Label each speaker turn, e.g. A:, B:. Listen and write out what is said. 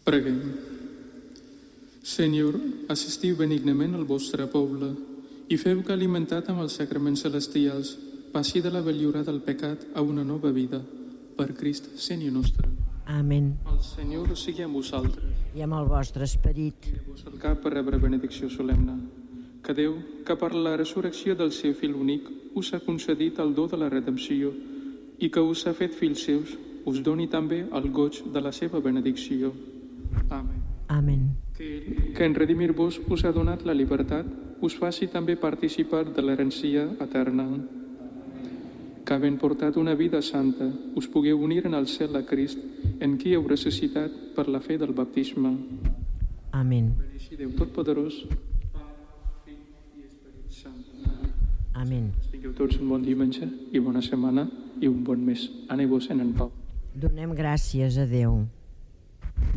A: Preguem. Senyor, assistiu benignament al vostre poble i feu que, alimentat amb els sacraments celestials, passi de la vellura del pecat a una nova vida. Per Crist, Senyor nostre.
B: Amén.
A: El Senyor sigui amb vosaltres.
B: I amb el vostre esperit.
A: Vos el cap per rebre benedicció solemne. Que Déu, que per la resurrecció del seu Fill únic us ha concedit el do de la redempció i que us ha fet fills seus, us doni també el goig de la seva benedicció. Amén.
B: Amén.
A: Que en redimir-vos us ha donat la llibertat, us faci també participar de l'herència eterna. Que, havent portat una vida santa, us pugueu unir en el cel a Crist, en qui heu ressuscitat per la fe del baptisme.
B: Amén.
A: Beneixi Déu Totpoderós, Pare, Fill i Esperit Sant.
B: Amén.
A: Tingueu tots un bon diumenge i bona setmana i un bon mes. Aneu-vos en pau.
B: Donem gràcies a Déu.